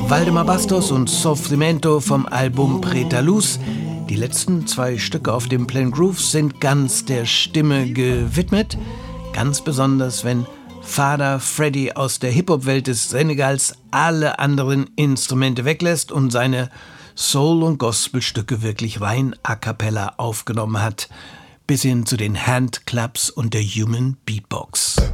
Waldemar Bastos und Sofrimento vom Album Pretaluz. Die letzten 2 Stücke auf dem Plain Grooves sind ganz der Stimme gewidmet. Ganz besonders, wenn Fada Freddy aus der Hip-Hop-Welt des Senegals alle anderen Instrumente weglässt und seine Soul- und Gospelstücke wirklich rein a cappella aufgenommen hat. Bis hin zu den Handclaps und der Human Beatbox.